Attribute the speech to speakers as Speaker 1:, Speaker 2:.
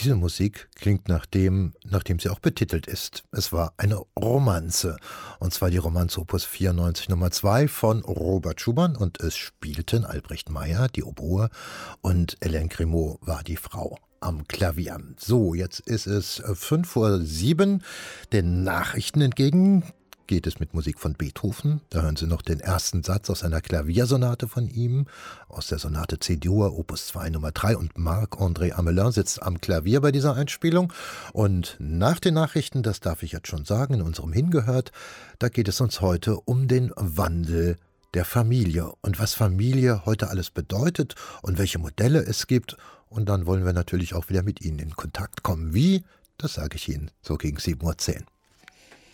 Speaker 1: Diese Musik klingt nachdem sie auch betitelt ist. Es war eine Romanze, und zwar die Romanze Opus 94 Nummer 2 von Robert Schumann, und es spielten Albrecht Meyer, die Oboe, und Hélène Grimaud war die Frau am Klavier. So, jetzt ist es 5:07 den Nachrichten entgegen. Geht es mit Musik von Beethoven. Da hören Sie noch den ersten Satz aus einer Klaviersonate von ihm, aus der Sonate C-Dur, Opus 2 Nummer 3. Und Marc-André Amelin sitzt am Klavier bei dieser Einspielung. Und nach den Nachrichten, das darf ich jetzt schon sagen, in unserem Hingehört, da geht es uns heute um den Wandel der Familie und was Familie heute alles bedeutet und welche Modelle es gibt. Und dann wollen wir natürlich auch wieder mit Ihnen in Kontakt kommen. Wie? Das sage ich Ihnen so gegen 7:10 Uhr.